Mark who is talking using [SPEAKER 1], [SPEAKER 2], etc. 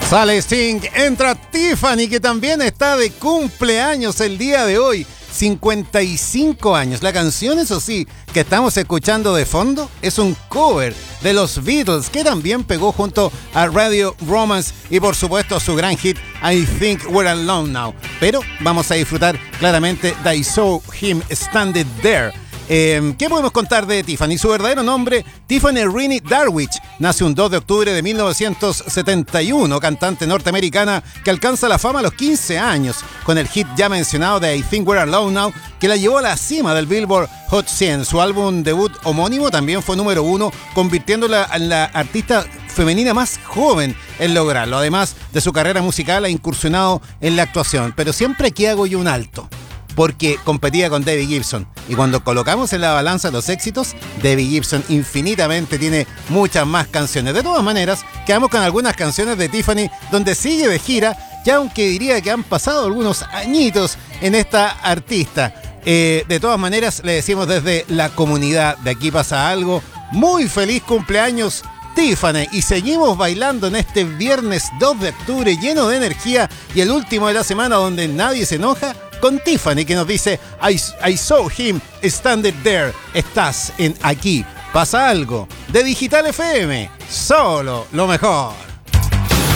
[SPEAKER 1] Sale Sting, entra Tiffany, que también está de cumpleaños el día de hoy. 55 años. La canción, eso sí, que estamos escuchando de fondo es un cover de los Beatles, que también pegó junto a Radio Romance y por supuesto su gran hit I Think We're Alone Now. Pero vamos a disfrutar claramente de I Saw Him Standing There. ¿Qué podemos contar de Tiffany? Su verdadero nombre, Tiffany Renee Darwich, nace un 2 de octubre de 1971, cantante norteamericana que alcanza la fama a los 15 años con el hit ya mencionado de I Think We're Alone Now, que la llevó a la cima del Billboard Hot 100. Su álbum debut homónimo también fue número 1, convirtiéndola en la artista femenina más joven en lograrlo. Además de su carrera musical, ha incursionado en la actuación, pero siempre aquí hago yo un alto, porque competía con Debbie Gibson. Y cuando colocamos en la balanza los éxitos, Debbie Gibson infinitamente tiene muchas más canciones. De todas maneras, quedamos con algunas canciones de Tiffany, donde sigue de gira, ya aunque diría que han pasado algunos añitos en esta artista. De todas maneras, le decimos desde la comunidad de Aquí Pasa Algo, muy feliz cumpleaños, Tiffany, y seguimos bailando en este viernes 2 de octubre lleno de energía y el último de la semana donde nadie se enoja, con Tiffany, que nos dice I saw him standing there. Estás en Aquí Pasa Algo de Digital FM, solo lo mejor.